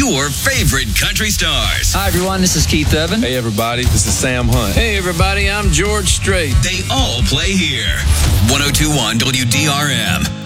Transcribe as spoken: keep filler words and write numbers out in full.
your favorite country stars. Hi, everyone. This is Keith Urban. Hey, everybody. This is Sam Hunt. Hey, everybody. I'm George Strait. They all play here. one oh two point one W D R M.